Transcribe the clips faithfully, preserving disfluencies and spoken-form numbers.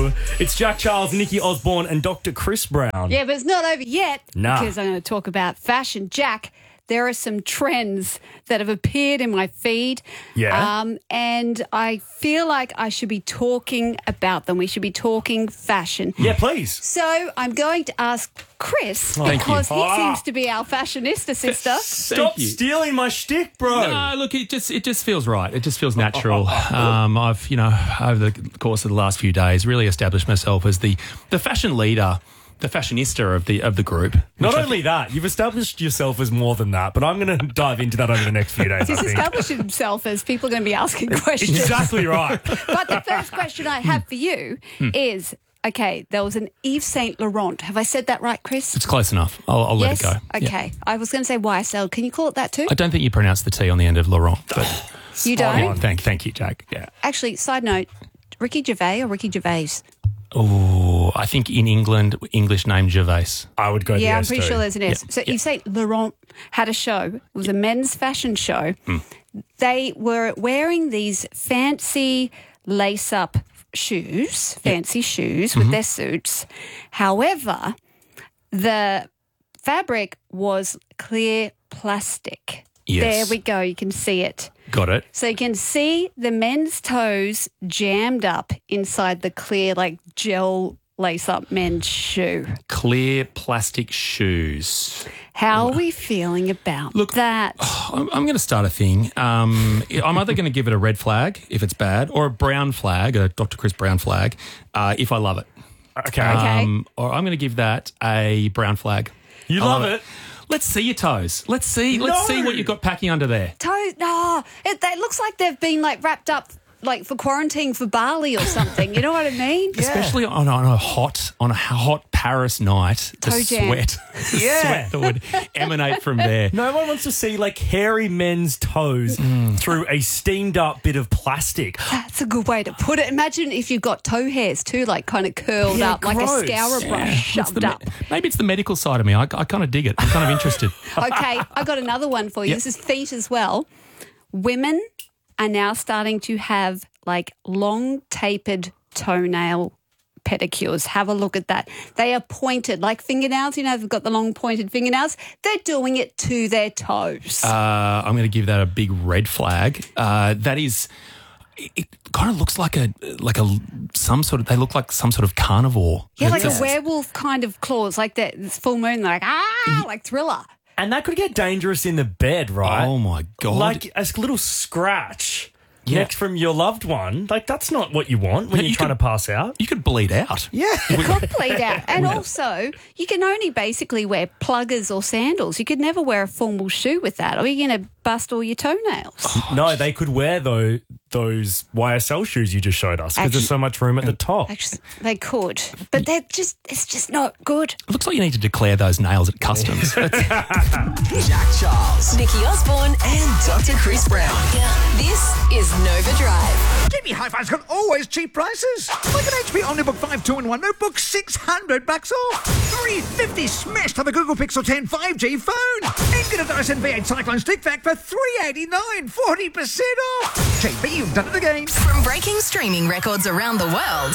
show. It's Jack Charles, Nikki Osborne and Doctor Chris Brown. Yeah, but it's not over yet. Nah. Because I'm going to talk about fashion. Jack, there are some trends that have appeared in my feed. Yeah. Um, and I feel like I should be talking about them. We should be talking fashion. Yeah, please. So I'm going to ask Chris, Thank because you. he Ah. seems to be our fashionista sister. Stop you. stealing my shtick, bro. No, look, it just it just feels right. It just feels natural. Um, I've, you know, over the course of the last few days, really established myself as the the fashion leader, the fashionista of the of the group. Not which I only that, you've established yourself as more than that, but I'm going to dive into that over the next few days, I He's think. established himself as people are going to be asking questions. Exactly right. But the first question I have for you is, okay, there was an Yves Saint Laurent. Have I said that right, Chris? It's close enough. I'll, I'll yes? let it go. Okay. Yeah. I was going to say Y S L. Can you call it that too? I don't think you pronounce the T on the end of Laurent, but You Spot don't? on. thank thank you, Jack. Yeah. Actually, side note, Ricky Gervais or Ricky Gervais? Oh, I think in England, English name Gervais. I would go Yeah, the I'm S pretty too. sure there's an S. So Yves Saint Laurent had a show. It was a men's fashion show. They were wearing these fancy lace-up shoes, fancy shoes with their suits. However, the fabric was clear plastic. Yes. There we go. You can see it. Got it. So you can see the men's toes jammed up inside the clear, like, gel lace-up men's shoe. Clear plastic shoes. How are we feeling about Look, that? I'm, I'm going to start a thing. Um, I'm either going to give it a red flag if it's bad, or a brown flag, a Doctor Chris Brown flag, uh, if I love it. Okay. Okay. Um, or I'm going to give that a brown flag. You I love it. Let's see your toes. Let's see. Let's No. see what you've got packing under there. Toes? No, it, it looks like they've been, like, wrapped up, like, for quarantine for Bali or something. You know what I mean? Especially on, on a hot on a hot Paris night, the Toe jam. sweat, the Yeah. sweat that would emanate from there. No one wants to see like hairy men's toes through a steamed up bit of plastic. That's a good way to put it. Imagine if you've got toe hairs too, like kind of curled Yeah, up, like gross. a scourer brush It's shoved the me- up. Maybe it's the medical side of me. I, I kind of dig it. I'm kind of interested. Okay, I got another one for you. Yep. This is feet as well. Women are now starting to have like long tapered toenail pedicures. Have a look at that. They are pointed like fingernails. You know, they've got the long pointed fingernails. They're doing it to their toes. Uh, I'm going to give that a big red flag. Uh, that is, it, it kind of looks like a like a some sort of. They look like some sort of carnivore. yeah, like It's a werewolf kind of claws, like that. It's full moon, like ah, like Thriller. And that could get dangerous in the bed, right? Oh my god! Like a little scratch Yeah. next from your loved one. Like that's not what you want when No, you're you trying could- to pass out. you could bleed out. Yeah. Could bleed out. And also, you can only basically wear pluggers or sandals. You could never wear a formal shoe with that, or you're going to bust all your toenails. No, they could wear though those Y S L shoes you just showed us because Actually- there's so much room at the top. Actually, they could, but they're just, it's just not good. It looks like you need to declare those nails at customs. Jack Charles, Nikki Osborne, and Doctor Chris Brown. This is Nova Drive. J B Hi-Fi's got always cheap prices. Like an H P Omnibook five two in one notebook, six hundred bucks off. three fifty smashed on the Google Pixel ten five G phone. And get a Dyson V eight Cyclone Stick Vac for three eighty-nine, forty percent off. J B, you've done it again. From breaking streaming records around the world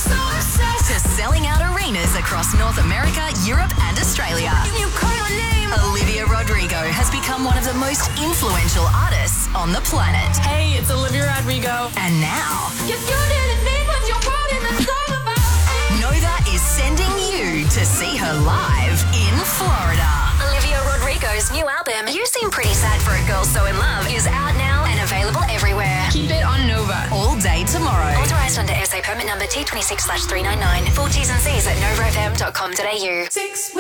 to selling out arenas across North America, Europe, and Australia. You call your name. Olivia Rodrigo has become one of the most influential artists on the planet. Hey, it's Olivia Rodrigo. And now, You didn't mean what you wrote in the song about. Nova is sending you to see her live in Florida. Olivia Rodrigo's new album, You Seem Pretty Sad for a Girl So in Love, is out now and available everywhere. Keep it on Nova. All day tomorrow. Authorised under S A permit number T twenty-six slash three nine nine. Full T's and C's at nova f m dot com dot a u. Six